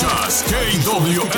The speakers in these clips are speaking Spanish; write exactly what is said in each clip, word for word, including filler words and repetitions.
Escuchas K W L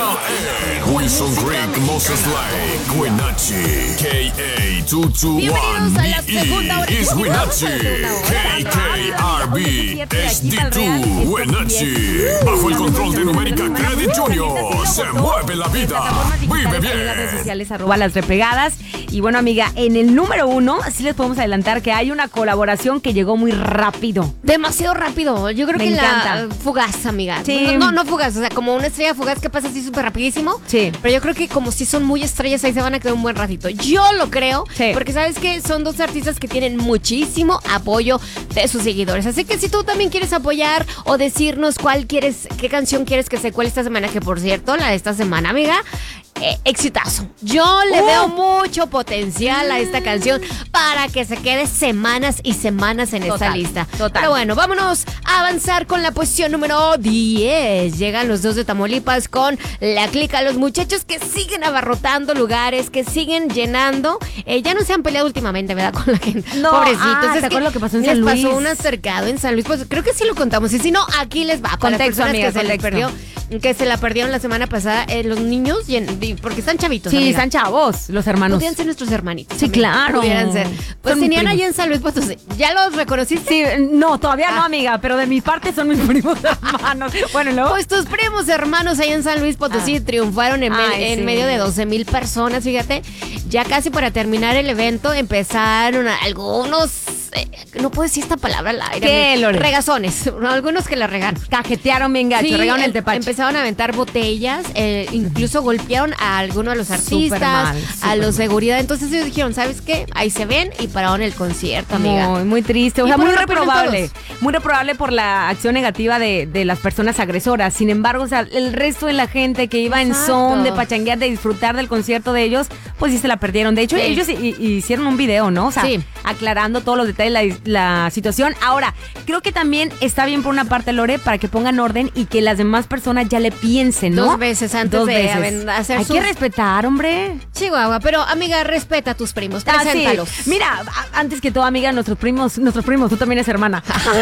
N, Wilson Creek, Moses Lake, Wenatchee, K A dos dos uno B E is Wenatchee, K K R B S D dos Wenatchee. Bajo el control de Numérica Credit Junior, se mueve la vida, vive bien. En las redes sociales, arroba las repegadas. Y bueno, amiga, en el número uno, sí les podemos adelantar que hay una colaboración que llegó muy rápido. Demasiado rápido. Yo creo Me que encanta. la fugaz, amiga. Sí. No, no, no fugaz, o sea, como una estrella fugaz que pasa así súper rapidísimo. Sí. Pero yo creo que como si son muy estrellas, ahí se van a quedar un buen ratito. Yo lo creo, Sí. porque sabes que son dos artistas que tienen muchísimo apoyo de sus seguidores. Así que si tú también quieres apoyar o decirnos cuál quieres, qué canción quieres que se cuele esta semana, que por cierto, la de esta semana, amiga, Eh, exitazo. Yo le Uh. veo mucho potencial a esta canción para que se quede semanas y semanas en Total, esta lista. total. Pero bueno, vámonos a avanzar con la posición número diez. Llegan los dos de Tamaulipas con La Clica. Los muchachos que siguen abarrotando lugares, que siguen llenando. Eh, ya no se han peleado últimamente, ¿verdad? Con la gente. No, Pobrecitos. ah, ¿te Es que acuerdas lo que pasó en les San Luis? pasó un acercado en San Luis. Pues creo que sí lo contamos. Y si no, aquí les va. Para las Contexto, personas amiga, que se les contexto. perdió, que se la perdieron la semana pasada, eh, los niños, y en- y- porque están chavitos. Sí, amiga. están chavos, los hermanos. Pudieran ser nuestros hermanitos. Sí, amiga. claro. Pudieran ser. Pues Son tenían primos. allá en San Luis Potosí. ¿Ya los reconociste? Sí, no, todavía no, Ah. amiga, pero de mi parte son mis primos hermanos. Bueno, ¿no? Pues tus primos hermanos allá en San Luis Potosí Ah. triunfaron en, me- Ay, en sí. medio de doce mil personas, fíjate. Ya casi para terminar el evento empezaron a- algunos, eh, no puedo decir esta palabra al aire. ¿Qué, amiga. Lore? Regazones, algunos que la regaron. Cajetearon bien gacho, Sí, regaron el em- tepache. empezaron a aventar botellas, eh, incluso golpearon a algunos de los artistas, mal, a súper los mal. seguridad. Entonces ellos dijeron, ¿sabes qué? Ahí se ven y pararon el concierto, amiga. Muy, muy triste, o Y sea, por muy eso perdieron reprobable. todos. Muy reprobable por la acción negativa de, de las personas agresoras. Sin embargo, o sea, el resto de la gente que iba en Exacto. son de pachanguear, de disfrutar del concierto de ellos, pues sí se la perdieron. De hecho, Sí. ellos hi- hi- hicieron un video, ¿no? O sea, Sí. aclarando todos los detalles de la, la situación. Ahora, creo que también está bien por una parte, Lore, para que pongan orden y que las demás personas ya le piensen, ¿no? Dos veces antes Dos de veces. aven- hacer Hay sus- que respetar, hombre. Chihuahua, pero amiga, respeta a tus primos, Ah, sí. preséntalos. Mira, a- antes que todo, amiga, nuestros primos, nuestros primos, tú también eres hermana.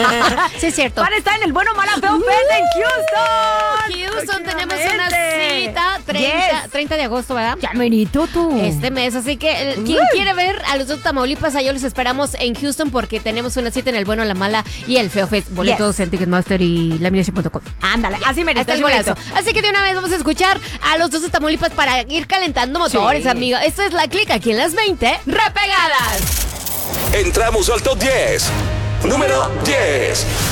Sí, es cierto. Van a estar en el Bueno Mala Feo Fest en Houston. Houston, tenemos una Próximamente. cita treinta, Yes. treinta de agosto, ¿verdad? Ya merito tú. Este mes, así que eh, quien quiere ver a los dos Tamaulipas, allá los esperamos en Houston porque tenemos una cita en el Bueno, la Mala y el Feo Fest. Boletos en Ticketmaster y laminación punto com. Ándale, así merito. Hasta el así merito. golazo. Así que de una vez vamos a escuchar a los dos de Tamaulipas para ir calentando motores, Sí. amiga. Esto es La Clica aquí en las veinte repegadas. Entramos al top diez. Número diez.